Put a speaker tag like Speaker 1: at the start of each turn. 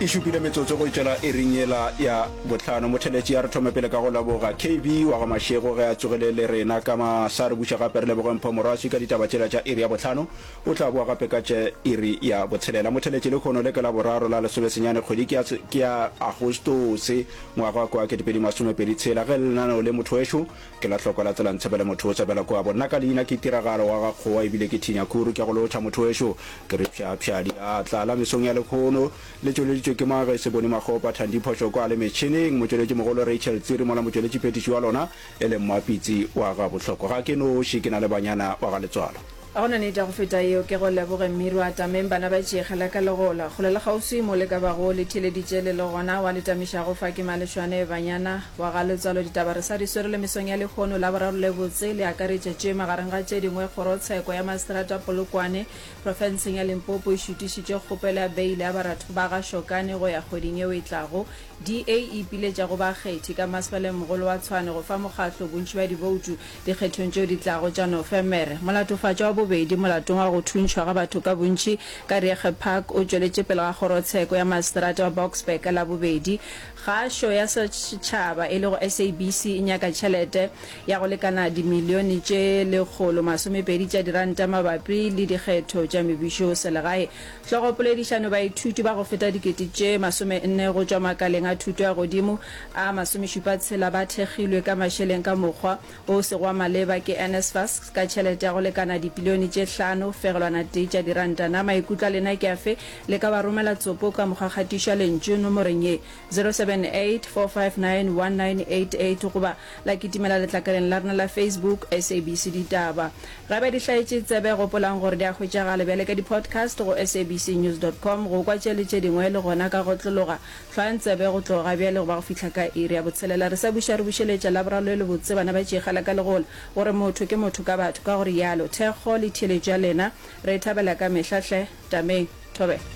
Speaker 1: e šupile metsotso go itšela e ringela ya botlhano motheletši ya re thome pele ka go laboga KB wa ga Mashego ge a tsogele le rena ka masa re buša gape re leboga mpho morwasi ka ditaba tšela tša iri ya botlhano o tla boa gape ka tše iri ya botshelela motheletši le kgono le ka la boraro la lesomesenyane kgwedi ke ya agostose ngwaga wa kwa 2026 ge lenaneo le motho wešo ke la tlhoko la tselantsebele motho o tsebela kwa bona ka leina ke tiragalo wa ga kgowa ebile ke thinya khuru ke go lotha motho wešo ke re pšapšadi a tlala mesong ya lekgono le tšweleditšwe ke maage se bone magopa thandiphošo kwa le metšhineng motšweletši mogolo Rachel Tsiri mola motšweletši phetiši wa lona e le mmapitsi wa ga bohloko ga ke noši ke na le banyana wa ga letswalo
Speaker 2: a gona ne go feta eo ke go leboge mmiri wa tameng bana ba tšegela ka legola go lela gausi mo le ka bago le theleditše le gona wa letamišago fa ke malešwane banyana wa ga letswalo ditaba re sa di swere le mesong ya lekgono la boraro le botse le akaretše tše magareng ga tše dingwe kgorotsheko ya maseterata polokwane profenseng ya Limpopo e šutišitše kgopelo ya beile ya baratho ba ga Shokane go ya kgweding eo e tlago DA e piletša go bakgethi ka masepaleng mogolo wa Tshwane go fa mokgatlo bontši ba diboutu dikgethong tšeo di tlago tša Nofemere molatofatšo wa bobedi molatong wa go thuntšhwa ga batho ka bontši ka Riege Park o tšweletše pele ga kgorotsheko ya maseterata wa Boksburg ka la bobedi kgašo ya setšhaba e le go SABC e nyaka tšhelete ya go lekana dimilione tše 120 tša diranta mabapi le dikgetho tša mebušo selegae tlhogopoledišano baithuti ba go feta dikete tše 40 go tšwa makaleng a thuto ya godimo a 76 ba thekgilwe ka mašeleng ka mokgwa o segwa maleba ke NSFAS ka tšhelete ya go lekana dipilione tše 5 fegelwana tee tša diranta na maikutlo lena ke afe le ka ba romela tsopo ka mokgakgatišwa lentšu nomoreng ye 0784591988 goba la kitimela letlakaleng la rena la Facebook SABC ditaba gabe di hlaetše tsebe gopolang gore di a hwetšagale bjale ka di-podcast go sabcnews.com go kwa tšeletše dingwe le gona ka go tlologa hlwang tsebe go tloga bjale go ba go fihla ka iri ya botshelela re sa buša re bušeletša la boralo le botse bana ba tšegala ka legola gore motho ke motho ka batho ka gore yalo thekgo le theletšo ya lena re thabela ka mehlahle tameng thobe